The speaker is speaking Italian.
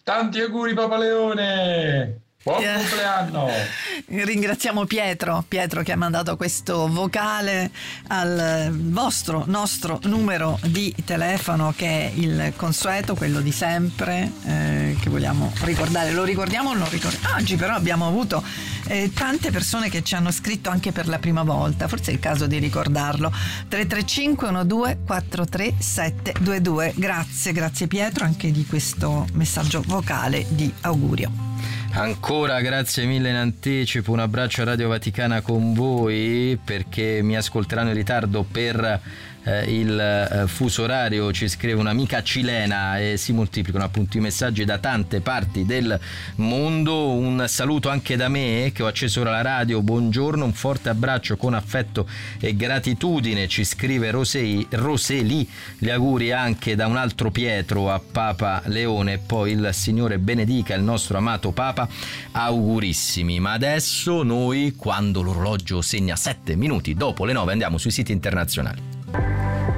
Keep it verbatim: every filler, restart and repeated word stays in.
Tanti auguri Papa Leone! Buon Eh, compleanno! Ringraziamo Pietro, Pietro che ha mandato questo vocale al vostro, nostro numero di telefono, che è il consueto, quello di sempre, eh, che vogliamo ricordare. Lo ricordiamo o non ricordiamo? Oggi però abbiamo avuto eh, tante persone che ci hanno scritto anche per la prima volta, forse è il caso di ricordarlo. tre tre cinque uno due quattro tre sette due due. Grazie, grazie Pietro anche di questo messaggio vocale di augurio. Ancora grazie mille in anticipo, un abbraccio a Radio Vaticana con voi, perché mi ascolteranno in ritardo per eh, il eh, fuso orario. Ci scrive un'amica cilena e si moltiplicano appunto i messaggi da tante parti del mondo. Un saluto anche da me che ho acceso ora la radio, buongiorno, un forte abbraccio con affetto e gratitudine, ci scrive Rosei, Roseli, gli auguri anche da un altro Pietro a Papa Leone, poi il Signore benedica il nostro amato Papa. Augurissimi. Ma adesso noi, quando l'orologio segna sette minuti dopo le nove, andiamo sui siti internazionali.